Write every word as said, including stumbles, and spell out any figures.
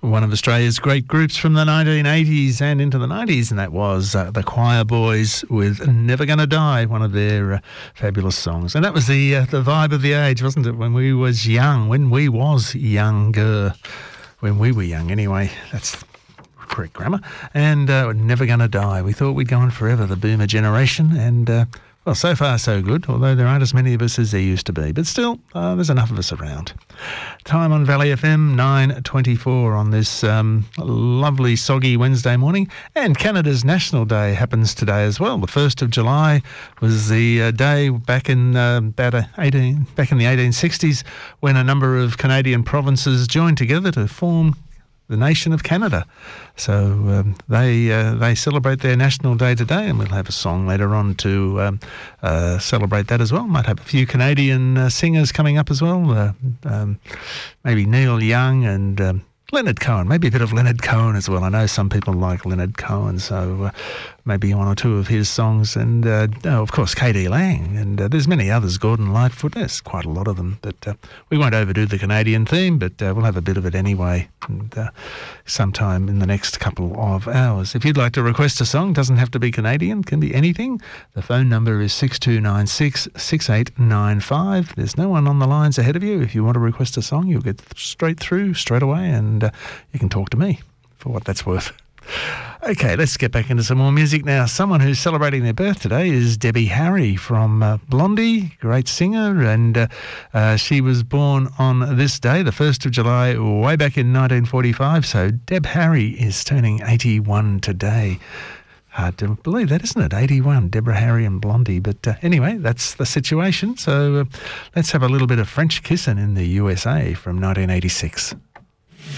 One of Australia's great groups from the nineteen eighties and into the nineties, and that was uh, the Choir Boys with Never Gonna Die, one of their uh, fabulous songs. And that was the uh, the vibe of the age, wasn't it, when we was young, when we was younger, when we were young anyway. That's correct grammar. And uh, Never Gonna Die. We thought we'd go on forever, the boomer generation, and... Uh, Well, so far so good, although there aren't as many of us as there used to be. But still, uh, there's enough of us around. Time on Valley F M, nine twenty-four on this um, lovely, soggy Wednesday morning. And Canada's National Day happens today as well. The first of July was the uh, day back in uh, about eighteen, back in the eighteen sixties when a number of Canadian provinces joined together to form the nation of Canada. So um, they uh, they celebrate their National Day today, and we'll have a song later on to um, uh, celebrate that as well. Might have a few Canadian uh, singers coming up as well. Uh, um, maybe Neil Young and um, Leonard Cohen. Maybe a bit of Leonard Cohen as well. I know some people like Leonard Cohen, so uh, maybe one or two of his songs. And, uh, oh, of course, K D Lang. And uh, there's many others, Gordon Lightfoot. There's quite a lot of them. But uh, we won't overdo the Canadian theme, but uh, we'll have a bit of it anyway. And uh, sometime in the next couple of hours. If you'd like to request a song, doesn't have to be Canadian, can be anything. The phone number is six two nine six, six eight nine five. There's no one on the lines ahead of you. If you want to request a song, you'll get straight through, straight away, and uh, you can talk to me for what that's worth. Okay, let's get back into some more music now. Someone who's celebrating their birth today is Debbie Harry from uh, Blondie, great singer, and uh, uh, she was born on this day, the first of July, way back in nineteen forty-five, so Deb Harry is turning eighty-one today. Hard to believe that, isn't it? eighty-one, Deborah Harry and Blondie. But uh, anyway, that's the situation, so uh, let's have a little bit of French Kissin' in the U S A from nineteen eighty-six.